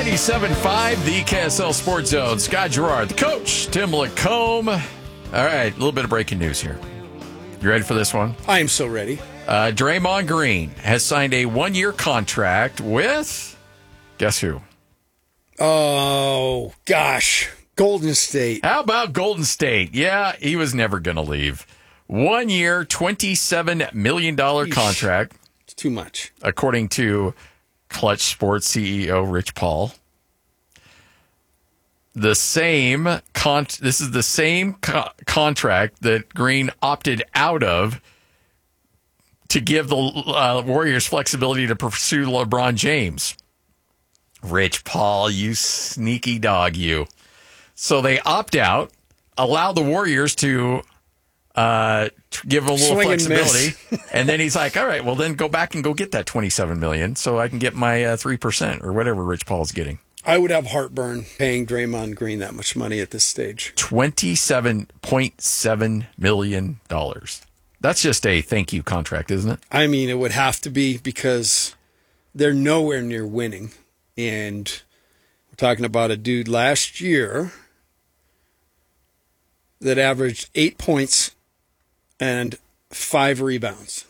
97.5, the KSL Sports Zone. Scott Gerard, the coach, Tim Lacombe. All right, a little bit of breaking news here. You ready for this one? I am so ready. Draymond Green has signed a one-year contract with, guess who? Oh, gosh. Golden State. How about Golden State? Yeah, he was never going to leave. 1 year, $27 million contract. It's too much. According to Clutch Sports CEO Rich Paul. This is the same contract that Green opted out of to give the Warriors flexibility to pursue LeBron James. Rich Paul, you sneaky dog, you. So they opt out, allow the Warriors to give a little flexibility, and then he's like, all right, well, then go back and go get that $27 million so I can get my 3% or whatever Rich Paul's getting. I would have heartburn paying Draymond Green that much money at this stage. $27.7 million. That's just a thank you contract, isn't it? I mean, it would have to be because they're nowhere near winning. And we're talking about a dude last year that averaged 8 points and 5 rebounds.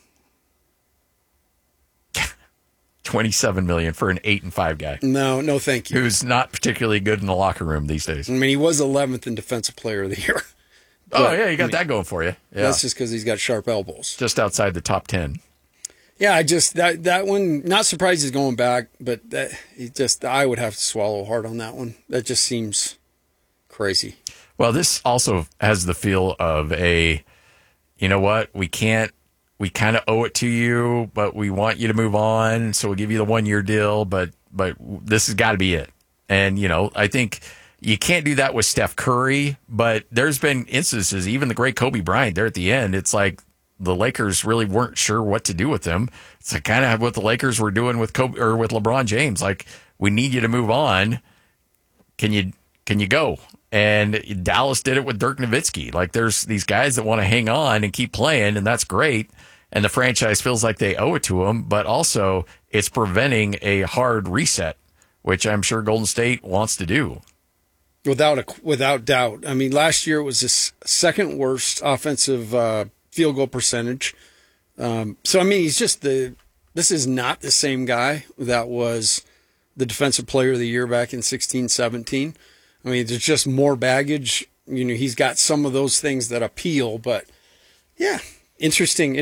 $27 million for an 8 and 5 guy. No, thank you. Who's not particularly good in the locker room these days. I mean, he was 11th in Defensive Player of the Year. You got that going for you. Yeah. That's just because he's got sharp elbows. Just outside the top 10. Yeah, that one, not surprised he's going back, but I would have to swallow hard on that one. That just seems crazy. Well, this also has the feel of you know what, we kind of owe it to you, but we want you to move on, so we'll give you the 1 year deal, but this has got to be it. And, I think you can't do that with Steph Curry, but there's been instances, even the great Kobe Bryant there at the end, it's like the Lakers really weren't sure what to do with him. It's like kind of what the Lakers were doing with Kobe or with LeBron James. Like, we need you to move on. Can you go? And Dallas did it with Dirk Nowitzki. Like, there's these guys that want to hang on and keep playing, and that's great. And the franchise feels like they owe it to them, but also it's preventing a hard reset, which I'm sure Golden State wants to do. Without doubt. I mean, last year it was the second worst offensive field goal percentage. So, I mean, this is not the same guy that was the Defensive Player of the Year back in 16-17. I mean, there's just more baggage. He's got some of those things that appeal, but yeah, interesting.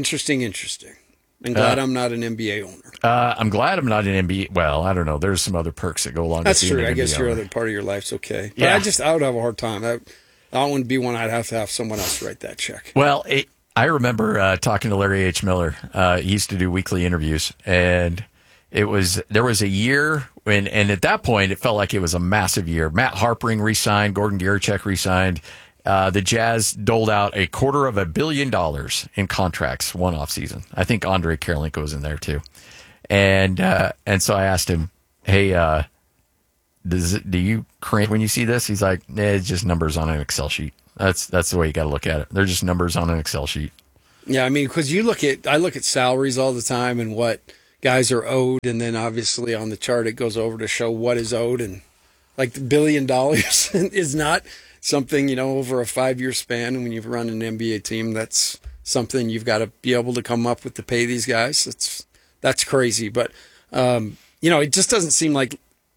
I'm glad I'm not an NBA owner. I'm glad I'm not an NBA. Well, I don't know. There's some other perks that go along That's with being true. an I guess NBA your owner. other part of your life's okay. But Yeah. I would have a hard time. That wouldn't be one I'd have to have someone else write that check. Well, I remember talking to Larry H. Miller. He used to do weekly interviews, and there was a year when, and at that point, it felt like it was a massive year. Matt Harpring re-signed, Gordon Gierczek re-signed. The Jazz doled out $250 million in contracts one off season. I think Andre Karolinko was in there too. And so I asked him, hey, do you cringe when you see this? He's like, it's just numbers on an Excel sheet. That's the way you got to look at it. They're just numbers on an Excel sheet. Yeah, I mean, because I look at salaries all the time and what guys are owed, and then obviously on the chart it goes over to show what is owed, and like the $1 billion is not something, over a 5-year span. And when you've run an NBA team, that's something you've got to be able to come up with to pay these guys. That's crazy, but it just doesn't seem like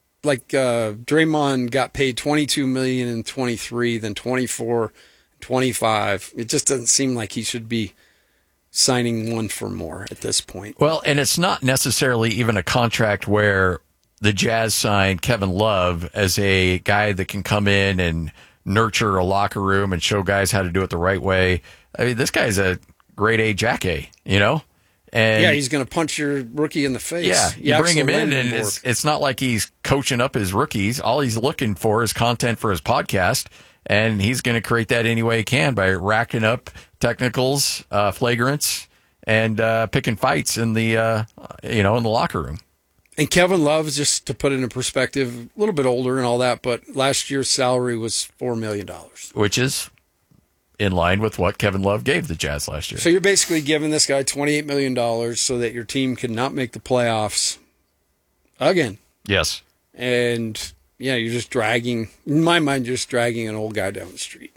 Draymond got paid $22 million in 23, then 24, 25. It just doesn't seem like he should be signing one for more at this point. Well, and it's not necessarily even a contract where the Jazz signed Kevin Love as a guy that can come in and nurture a locker room and show guys how to do it the right way. I mean, this guy's a grade A Jack A, And yeah, he's going to punch your rookie in the face. Yeah, you bring him in, and it's not like he's coaching up his rookies. All he's looking for is content for his podcast, and he's going to create that any way he can by racking up technicals, flagrants, and picking fights in the in the locker room. And Kevin Love, just to put it in perspective, a little bit older and all that, but last year's salary was $4 million, which is in line with what Kevin Love gave the Jazz last year. So you're basically giving this guy $28 million so that your team could not make the playoffs again. Yes. And yeah, you're just dragging, in my mind, just dragging an old guy down the street.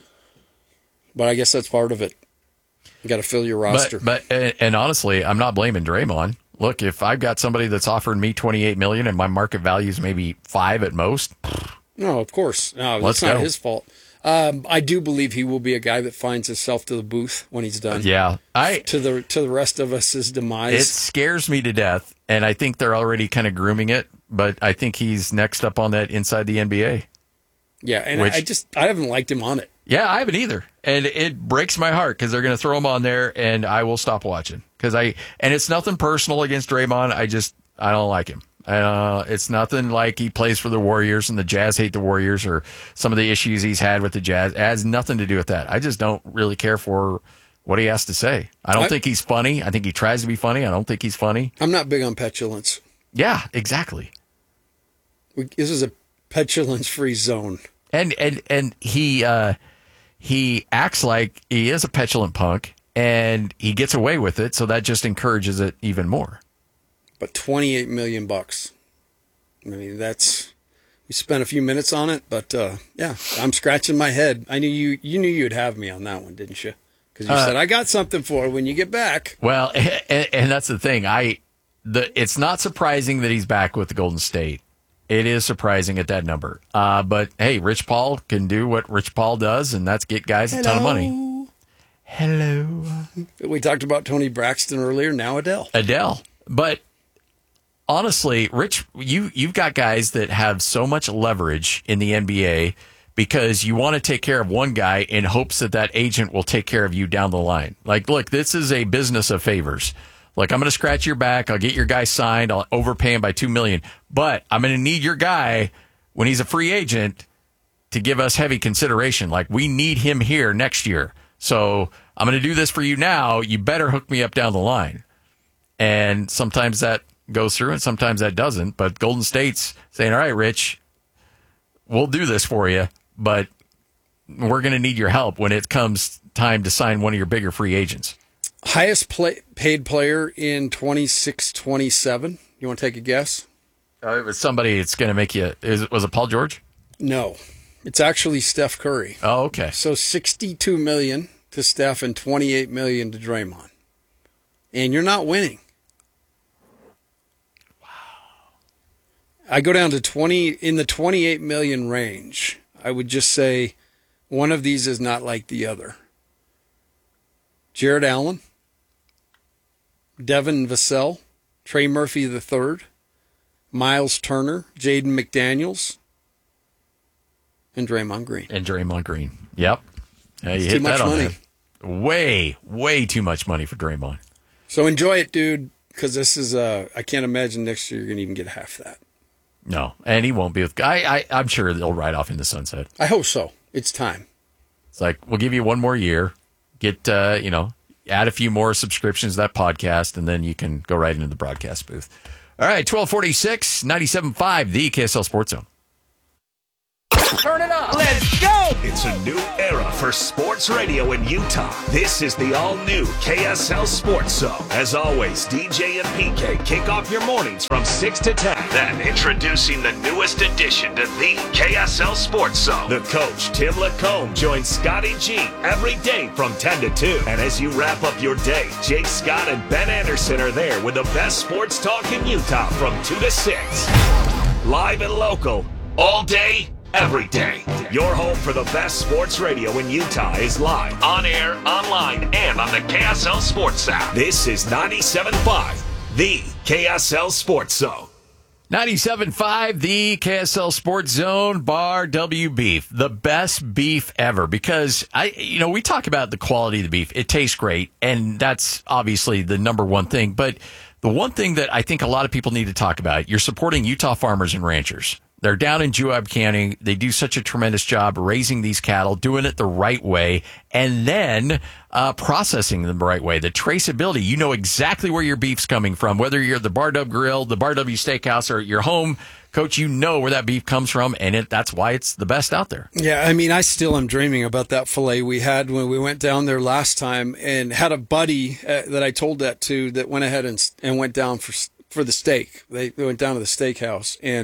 But I guess that's part of it. You got to fill your roster. And honestly, I'm not blaming Draymond. Look, if I've got somebody that's offering me $28 million and my market value is maybe $5 at most. No, of course. No, that's not his fault. I do believe he will be a guy that finds himself to the booth when he's done. Yeah, to the rest of us, his demise. It scares me to death, and I think they're already kind of grooming it. But I think he's next up on that inside the NBA. Yeah, and I haven't liked him on it. Yeah, I haven't either, and it breaks my heart because they're going to throw him on there, and I will stop watching and it's nothing personal against Draymond. I don't like him. It's nothing like he plays for the Warriors and the Jazz hate the Warriors or some of the issues he's had with the Jazz. It has nothing to do with that. I just don't really care for what he has to say. I don't think he's funny. I think he tries to be funny. I don't think he's funny. I'm not big on petulance. Yeah, exactly. This is a petulance-free zone. And he acts like he is a petulant punk, and he gets away with it, so that just encourages it even more. But $28 million. I mean, we spent a few minutes on it, but yeah, I'm scratching my head. I knew you knew you'd have me on that one, didn't you? Because you said, I got something for it when you get back. Well, and that's the thing. It's not surprising that he's back with the Golden State. It is surprising at that number. But, hey, Rich Paul can do what Rich Paul does, and that's get guys a ton of money. Hello. We talked about Tony Braxton earlier, now Adele. But, honestly, Rich, you've got guys that have so much leverage in the NBA because you want to take care of one guy in hopes that agent will take care of you down the line. Like, look, this is a business of favors. Like, I'm going to scratch your back. I'll get your guy signed. I'll overpay him by $2 million. But I'm going to need your guy when he's a free agent to give us heavy consideration. Like, we need him here next year. So I'm going to do this for you now. You better hook me up down the line. And sometimes that goes through and sometimes that doesn't. But Golden State's saying, all right, Rich, we'll do this for you, but we're going to need your help when it comes time to sign one of your bigger free agents. Highest paid player in 26-27. You want to take a guess? It was somebody it's going to make you... Was it Paul George? No. It's actually Steph Curry. Oh, okay. So $62 million to Steph and $28 million to Draymond. And you're not winning. Wow. I go down to in the $28 million range. I would just say one of these is not like the other. Jared Allen, Devin Vassell, Trey Murphy III, Miles Turner, Jaden McDaniels, and Draymond Green. Yep. You it's hit too much that on money. Way, way too much money for Draymond. So enjoy it, dude, because this is, I can't imagine next year you're going to even get half that. No, and he won't be with... I'm sure they'll ride off in the sunset. I hope so. It's time. It's like, we'll give you one more year. Get, add a few more subscriptions to that podcast, and then you can go right into the broadcast booth. All right, 1246, 97.5, the KSL Sports Zone. Turn it up. Let's go. It's a new era for sports radio in Utah. This is the all-new KSL Sports Zone. As always, DJ and PK kick off your mornings from 6 to 10. Then introducing the newest addition to the KSL Sports Zone. The coach, Tim Lacombe, joins Scotty G every day from 10 to 2. And as you wrap up your day, Jake Scott and Ben Anderson are there with the best sports talk in Utah from 2 to 6. Live and local, all day, every day. Your home for the best sports radio in Utah is live, on air, online, and on the KSL Sports app. This is 97.5, the KSL Sports Zone. 97.5, the KSL Sports Zone, Bar W Beef. The best beef ever. Because, we talk about the quality of the beef. It tastes great, and that's obviously the number one thing. But the one thing that I think a lot of people need to talk about, you're supporting Utah farmers and ranchers. They're down in Juab County. They do such a tremendous job raising these cattle, doing it the right way, and then processing them the right way. The traceability, you know exactly where your beef's coming from, whether you're at the Bar W Grill, the Bar W Steakhouse, or at your home. Coach, you know where that beef comes from, and that's why it's the best out there. Yeah, I mean, I still am dreaming about that filet we had when we went down there last time, and had a buddy that I told that to that went ahead and went down for the steak. They went down to the steakhouse, and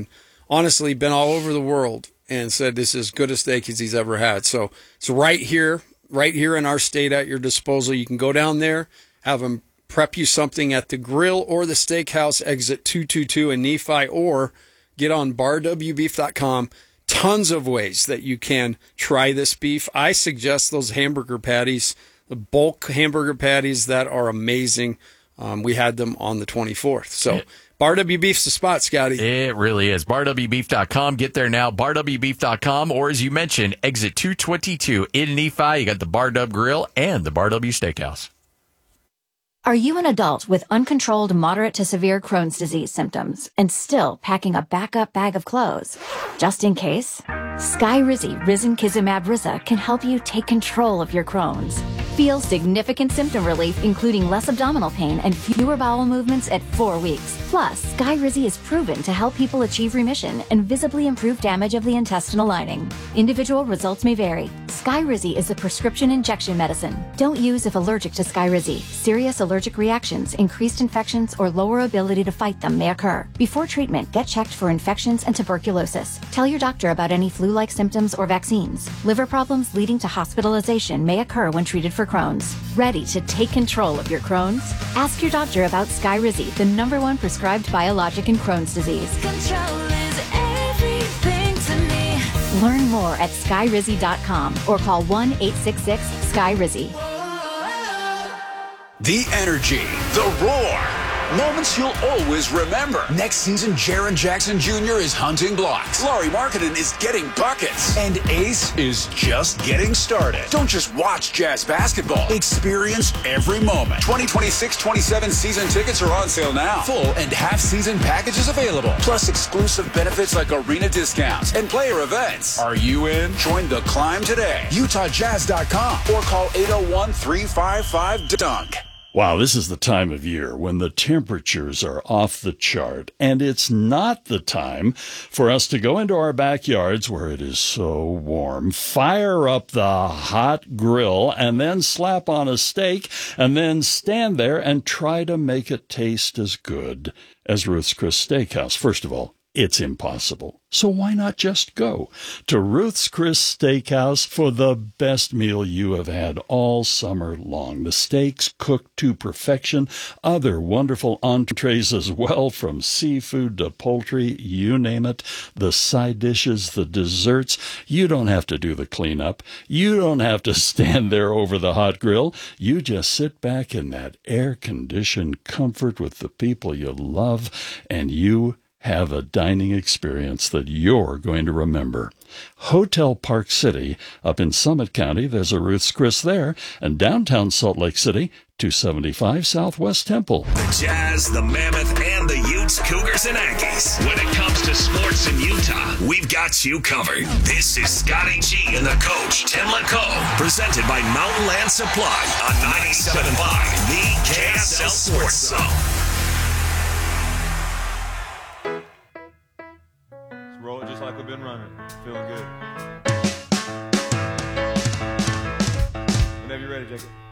honestly been all over the world and said this is as good a steak as he's ever had. So it's right here in our state at your disposal. You can go down there, have them prep you something at the grill or the steakhouse, exit 222 in Nephi, or get on barwbeef.com. Tons of ways that you can try this beef. I suggest those hamburger patties, the bulk hamburger patties that are amazing. We had them on the 24th. So Bar W Beef's the spot, Scotty. It really is. BarWbeef.com. Get there now. BarWbeef.com. Or as you mentioned, exit 222 in Nephi. You got the Bar W Grill and the Bar W Steakhouse. Are you an adult with uncontrolled moderate to severe Crohn's disease symptoms and still packing a backup bag of clothes? Just in case, Skyrizi Risankizumab Riza can help you take control of your Crohn's. Feel significant symptom relief, including less abdominal pain and fewer bowel movements at 4 weeks. Plus, Skyrizi is proven to help people achieve remission and visibly improve damage of the intestinal lining. Individual results may vary. Skyrizi is a prescription injection medicine. Don't use if allergic to Skyrizi. Serious allergic reactions, increased infections, or lower ability to fight them may occur. Before treatment, get checked for infections and tuberculosis. Tell your doctor about any flu-like symptoms or vaccines. Liver problems leading to hospitalization may occur when treated for Crohn's. Ready to take control of your Crohn's? Ask your doctor about Skyrizi, the #1 prescribed biologic in Crohn's disease. Control is everything to me. Learn more at skyrizi.com or call 1-866-SKYRIZI. The energy, the roar, moments you'll always remember. Next season, Jaren Jackson Jr. is hunting blocks. Laurie Markkinen is getting buckets. And Ace is just getting started. Don't just watch Jazz basketball. Experience every moment. 2026-27 season tickets are on sale now. Full and half-season packages available. Plus exclusive benefits like arena discounts and player events. Are you in? Join the climb today. UtahJazz.com or call 801-355-DUNK. Wow, this is the time of year when the temperatures are off the chart, and it's not the time for us to go into our backyards where it is so warm, fire up the hot grill, and then slap on a steak, and then stand there and try to make it taste as good as Ruth's Chris Steakhouse. First of all, it's impossible. So why not just go to Ruth's Chris Steakhouse for the best meal you have had all summer long? The steaks cooked to perfection, other wonderful entrees as well, from seafood to poultry, you name it, the side dishes, the desserts. You don't have to do the cleanup. You don't have to stand there over the hot grill. You just sit back in that air-conditioned comfort with the people you love, and you have a dining experience that you're going to remember. Hotel Park City up in Summit County, there's a Ruth's Chris there, and downtown Salt Lake City, 275 Southwest Temple. The Jazz, the Mammoth, and the Utes, Cougars, and Aggies. When it comes to sports in Utah, we've got you covered. This is Scotty G and the coach, Tim LeCaux, presented by Mountain Land Supply on 97.5, the KSL Sports Zone. Roll it just like we've been running. Feeling good. Whenever you're ready, Jacob.